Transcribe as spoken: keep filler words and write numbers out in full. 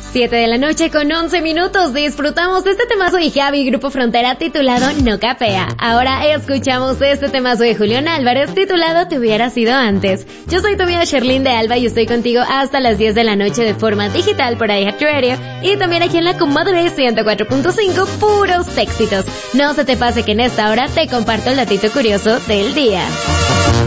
Siete de la noche con once minutos. Disfrutamos de este temazo de Javi, Grupo Frontera, titulado No Capea. Ahora escuchamos este temazo de Julián Álvarez, titulado Te Hubiera Sido Antes. Yo soy tu amiga Sherlyn de Alba y estoy contigo hasta las diez de la noche de forma digital por iHeartRadio y también aquí en la Comadre ciento cuatro punto cinco, puros éxitos. No se te pase que en esta hora te comparto el datito curioso del día.